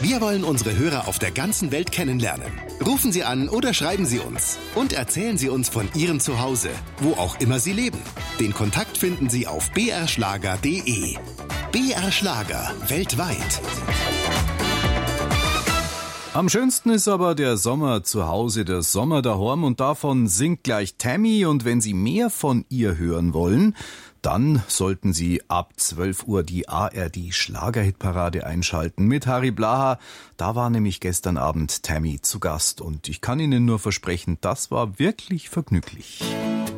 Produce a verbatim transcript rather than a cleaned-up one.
Wir wollen unsere Hörer auf der ganzen Welt kennenlernen. Rufen Sie an oder schreiben Sie uns. Und erzählen Sie uns von Ihrem Zuhause, wo auch immer Sie leben. Den Kontakt finden Sie auf b r schlager punkt d e. B R Schlager, weltweit. Am schönsten ist aber der Sommer zu Hause, der Sommer daheim, und davon singt gleich Tammy. Und wenn Sie mehr von ihr hören wollen, dann sollten Sie ab zwölf Uhr die A R D-Schlagerhitparade einschalten mit Harry Blaha. Da war nämlich gestern Abend Tammy zu Gast und ich kann Ihnen nur versprechen, das war wirklich vergnüglich.